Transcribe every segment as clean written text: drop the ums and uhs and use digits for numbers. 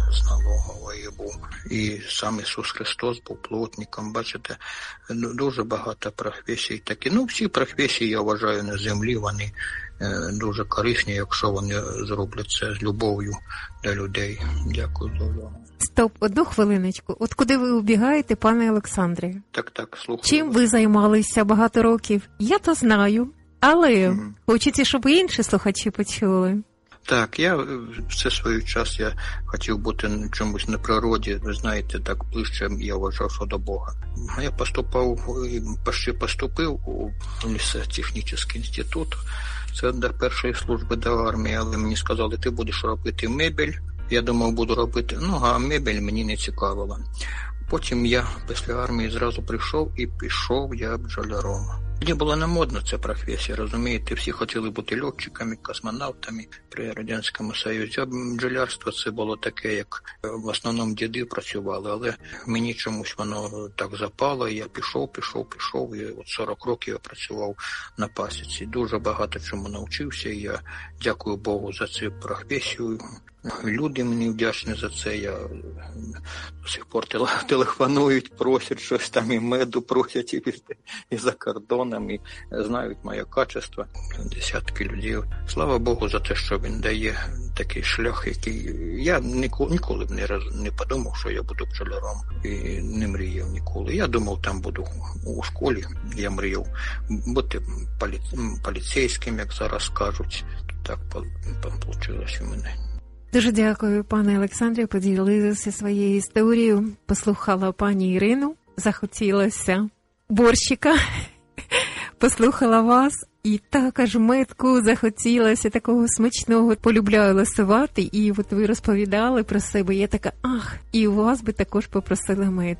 з налогової був. І сам Ісус Христос був плотником. Бачите, дуже багато професій такі. Всі професії, я вважаю, на землі, вони дуже корисні, якщо вони зроблять це з любов'ю до людей. Дякую за увагу. Стоп, одну хвилиночку. От куди ви убігаєте, пане Олександре? Так, слухаю. Чим ви займалися багато років? Я то знаю, але хочеться, щоб і інші слухачі почули. Так, я все свій час я хотів бути чомусь на природі, ви знаєте, так ближче, я вважав, що до Бога. Я поступив у лісотехнічний інститут, це до першої служби до армії, але мені сказали, ти будеш робити мебель. Я думав, буду робити, а мебель мені не цікавила. Потім я після армії зразу прийшов і пішов я бджоляром. Тоді була не модна ця професія, розумієте, всі хотіли бути льотчиками, космонавтами при Радянському Союзі. А бджолярство це було таке, як в основному діди працювали, але мені чомусь воно так запало, і я пішов, і от 40 років я працював на пасіці. Дуже багато чому навчився, і я дякую Богу за цю професію. Люди мені вдячні за це, я до сих пор телефонують, просять щось там, і меду просять, і за кордоном, і знають моє качество. Десятки людей. Слава Богу за те, що він дає такий шлях, який... Я ніколи б не подумав, що я буду бджоляром, і не мріяв ніколи. Я думав, там буду у школі, я мріяв бути поліцейським, як зараз кажуть. Так вийшло у мене. Дуже дякую, пане Олександре, поділилися своєю історією. Послухала пані Ірину, захотілося борщика, послухала вас, і також медку захотілося, такого смачного, полюбляю ласувати, і от ви розповідали про себе, я така, і у вас би також попросила мед.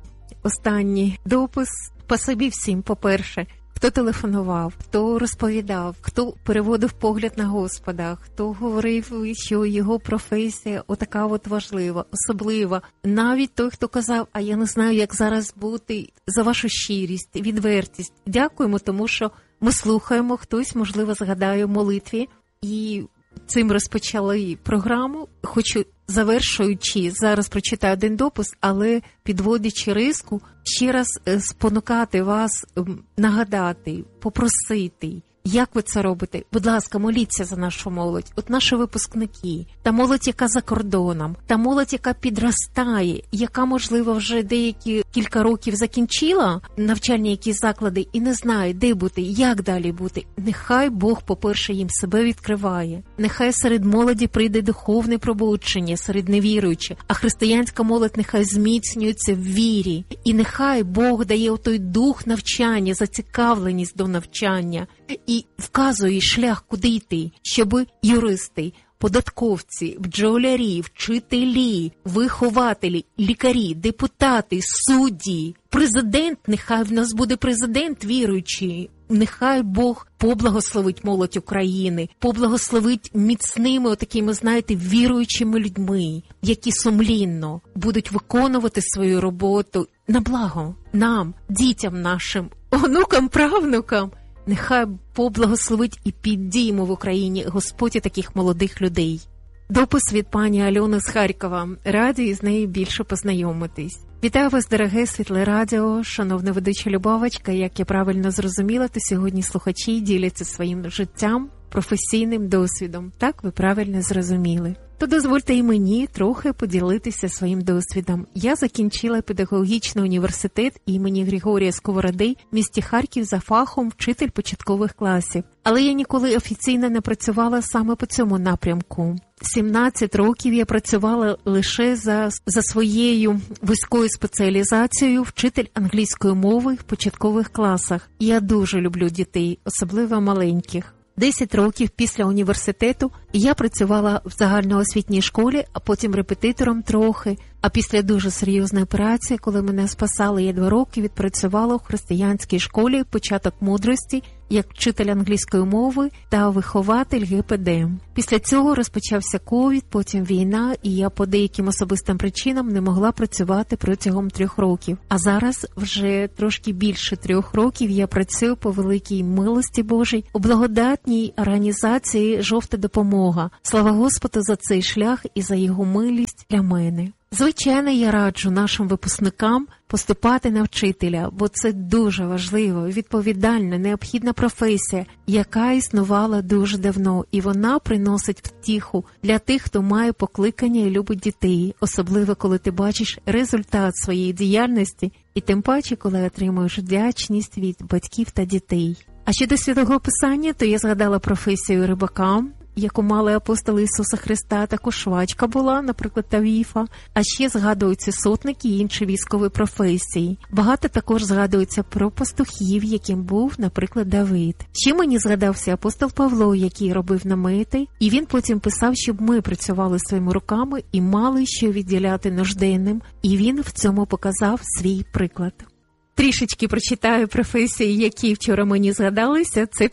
Останній допис, спасибі всім, по-перше, хто телефонував, хто розповідав, хто переводив погляд на Господа, хто говорив, що його професія отака от важлива, особлива. Навіть той, хто казав, а я не знаю, як зараз бути, за вашу щирість, відвертість. Дякуємо, тому що ми слухаємо, хтось, можливо, згадає в молитві. І цим розпочали програму. Хочу, завершуючи, зараз прочитаю один допис, але підводячи риску, ще раз спонукати вас, нагадати, попросити, як ви це робите. Будь ласка, моліться за нашу молодь. От наші випускники, та молодь, яка за кордоном, та молодь, яка підростає, яка, можливо, вже деякі кілька років закінчила навчальні якісь заклади і не знає, де бути, як далі бути. Нехай Бог, по-перше, їм себе відкриває. Нехай серед молоді прийде духовне пробудження, серед невіруючих, а християнська молодь нехай зміцнюється в вірі. І нехай Бог дає отой дух навчання, зацікавленість до навчання і вказує шлях, куди йти, щоб юристи, податковці, бджолярі, вчителі, вихователі, лікарі, депутати, судді, президент, нехай в нас буде президент віруючий, нехай Бог поблагословить молодь України, поблагословить міцними, отакими, знаєте, віруючими людьми, які сумлінно будуть виконувати свою роботу на благо нам, дітям нашим, онукам, правнукам. Нехай поблагословить і підіймо в Україні Господь і таких молодих людей. Допис від пані Альони з Харкова. Раді із нею більше познайомитись. Вітаю вас, дороге Світле Радіо, шановна ведуча Любавочка. Як я правильно зрозуміла, то сьогодні слухачі діляться своїм життям, професійним досвідом. Так, ви правильно зрозуміли. То дозвольте і мені трохи поділитися своїм досвідом. Я закінчила педагогічний університет імені Григорія Сковороди в місті Харків за фахом вчитель початкових класів. Але я ніколи офіційно не працювала саме по цьому напрямку. 17 років я працювала лише за своєю вузькою спеціалізацією вчитель англійської мови в початкових класах. Я дуже люблю дітей, особливо маленьких. 10 років після університету я працювала в загальноосвітній школі, а потім репетитором трохи. А після дуже серйозної операції, коли мене спасали, я 2 роки відпрацювала в християнській школі «Початок мудрості» як вчитель англійської мови та вихователь ГПД. Після цього розпочався ковід, потім війна, і я по деяким особистим причинам не могла працювати протягом 3 років. А зараз вже трошки більше 3 років я працюю по великій милості Божій у благодатній організації «Жовта допомога». Слава Господу за цей шлях і за його милість для мене. Звичайно, я раджу нашим випускникам поступати на вчителя, бо це дуже важлива, відповідальна, необхідна професія, яка існувала дуже давно, і вона приносить втіху для тих, хто має покликання і любить дітей, особливо коли ти бачиш результат своєї діяльності, і тим паче, коли отримуєш вдячність від батьків та дітей. А щодо Святого Писання, то я згадала професію рибака, яку мали апостоли Ісуса Христа, також швачка була, наприклад, Тавіфа, а ще згадуються сотники і інші військові професії. Багато також згадується про пастухів, яким був, наприклад, Давид. Ще мені згадався апостол Павло, який робив намети, і він потім писав, щоб ми працювали своїми руками і мали що відділяти нужденним, і він в цьому показав свій приклад. Трішечки прочитаю професії, які вчора мені згадалися. Це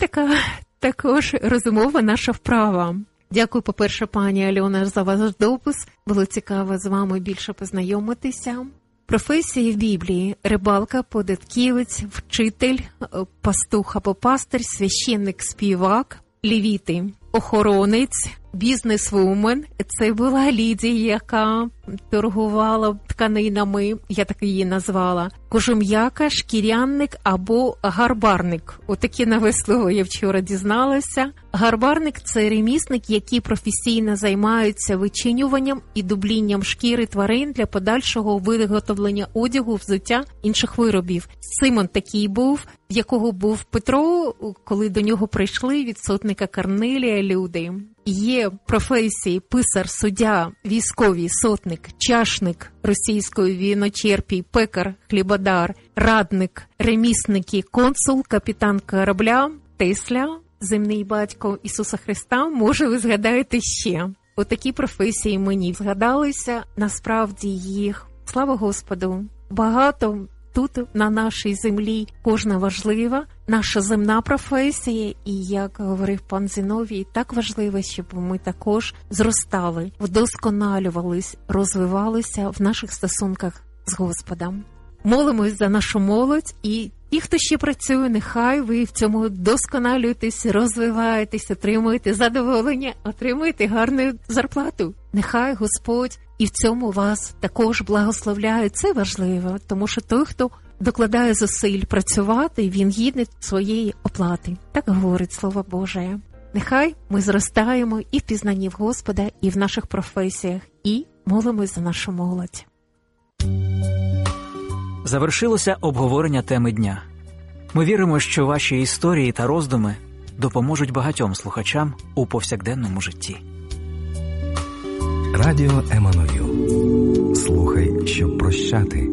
також розумова наша вправа. Дякую, по-перше, пані Альона, за ваш допис. Було цікаво з вами більше познайомитися. Професії в Біблії: рибалка, податківець, вчитель, пастух або пастир, священник, співак, левіти, охоронець, бізнесвумен. Це була Лідія, яка торгувала тканинами, я так її назвала. Кожум'яка, шкірянник або гарбарник. Отаке нове слово я вчора дізналася. Гарбарник – це ремісник, який професійно займається вичинюванням і дублінням шкіри тварин для подальшого виготовлення одягу, взуття, інших виробів. Симон такий був, в якого був Петро, коли до нього прийшли від сотника Корнилія люди. Є професії: писар, суддя, військовий, сотник, чашник, російською віночерпій, пекар, хлібодар, радник, ремісники, консул, капітан корабля, Тесля, земний батько Ісуса Христа. Може, ви згадаєте ще. Отакі професії мені згадалися. Насправді їх, слава Господу, багато. Тут, на нашій землі, кожна важлива, наша земна професія, і, як говорив пан Зіновій, так важливо, щоб ми також зростали, вдосконалювались, розвивалися в наших стосунках з Господом. Молимось за нашу молодь, і ті, хто ще працює, нехай ви в цьому досконалюєтесь, розвиваєтесь, отримуєте задоволення, отримуєте гарну зарплату. Нехай Господь і в цьому вас також благословляє. Це важливо, тому що той, хто докладає зусиль працювати, він гідний своєї оплати. Так говорить Слово Боже. Нехай ми зростаємо і в пізнанні в Господа, і в наших професіях, і молимось за нашу молодь. Завершилося обговорення теми дня. Ми віримо, що ваші історії та роздуми допоможуть багатьом слухачам у повсякденному житті. Радіо Еммануїл. Слухай, щоб прощати.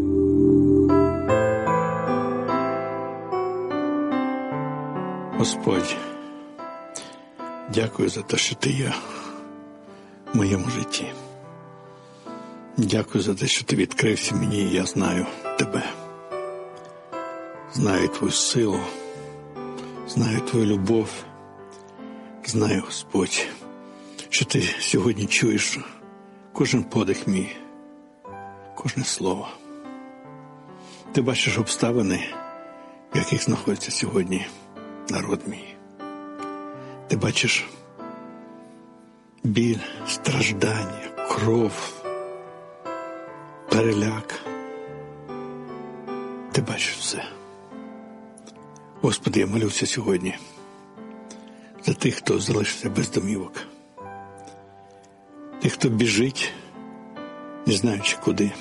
Господь, дякую за те, що Ти є в моєму житті. Дякую за те, що Ти відкрився мені, і я знаю Тебе. Знаю Твою силу, знаю Твою любов, знаю, Господь, що Ти сьогодні чуєш кожен подих мій, кожне слово. Ти бачиш обставини, в яких знаходиться сьогодні народ мій. Ти бачиш біль, страждання, кров, переляк. Ти бачиш все. Господи, я молюся сьогодні за тих, хто залишився без домівок. Тих, хто біжить, не знаючи куди.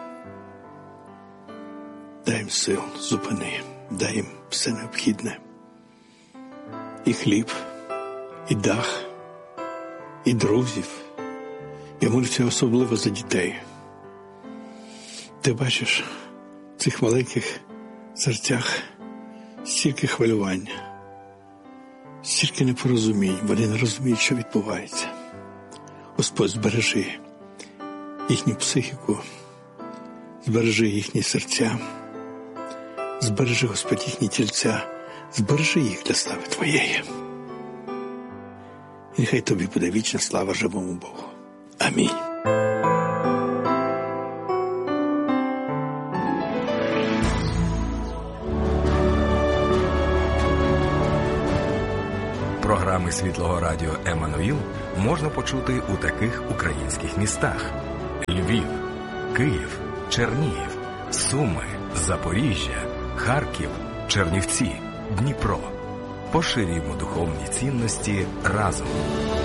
Дай їм сил, зупини, дай їм все необхідне. І хліб, і дах, і друзів. Я молюся особливо за дітей. Ти бачиш в цих маленьких серцях стільки хвилювання, стільки непорозумінь, вони не розуміють, що відбувається. Господь, збережи їхню психіку, збережи їхні серця, збережи, Господь, їхні тільця, Збережи їх для слави Твоєї. І хай Тобі буде вічна слава живому Богу. Амінь. Програми Світлого Радіо «Еммануїл» можна почути у таких українських містах: Львів, Київ, Чернігів, Суми, Запоріжжя, Харків, Чернівці, Дніпро. Поширюємо духовні цінності разом.